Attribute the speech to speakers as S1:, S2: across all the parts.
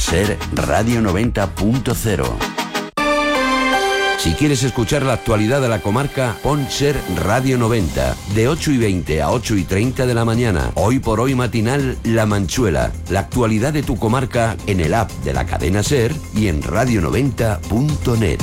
S1: Ser Radio 90.0. Si quieres escuchar la actualidad de la comarca, pon Ser Radio 90, de 8:20 a 8:30 de la mañana. Hoy por hoy matinal La Manchuela. La actualidad de tu comarca en el app de la cadena Ser y en radio90.net.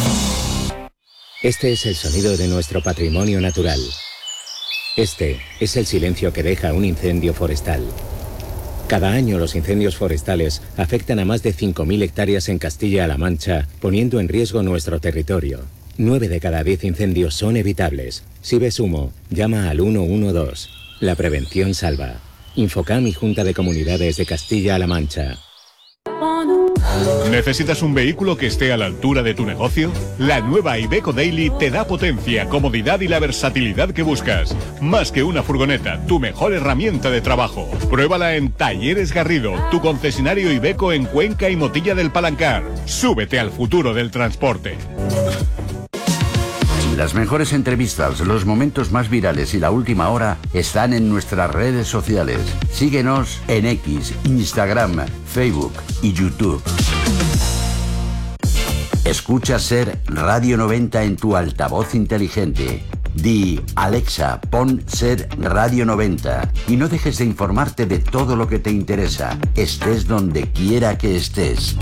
S2: Este es el sonido de nuestro patrimonio natural. Este es el silencio que deja un incendio forestal. Cada año los incendios forestales afectan a más de 5.000 hectáreas en Castilla-La Mancha, poniendo en riesgo nuestro territorio. 9 de cada 10 incendios son evitables. Si ves humo, llama al 112. La prevención salva. Infocam y Junta de Comunidades de Castilla-La Mancha.
S3: ¿Necesitas un vehículo que esté a la altura de tu negocio? La nueva Iveco Daily te da potencia, comodidad y la versatilidad que buscas. Más que una furgoneta, tu mejor herramienta de trabajo. Pruébala en Talleres Garrido, tu concesionario Iveco en Cuenca y Motilla del Palancar. Súbete al futuro del transporte.
S1: Las mejores entrevistas, los momentos más virales y la última hora están en nuestras redes sociales. Síguenos en X, Instagram, Facebook y YouTube. Escucha Ser Radio 90 en tu altavoz inteligente. Di, Alexa, pon Ser Radio 90 y no dejes de informarte de todo lo que te interesa, estés donde quiera que estés.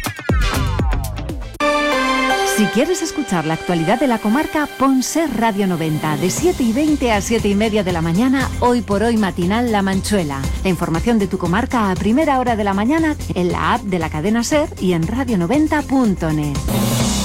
S4: Si quieres escuchar la actualidad de la comarca, pon Ser Radio 90, de 7:20 a 7:30 de la mañana, hoy por hoy matinal La Manchuela. La información de tu comarca a primera hora de la mañana en la app de la cadena Ser y en radio90.net.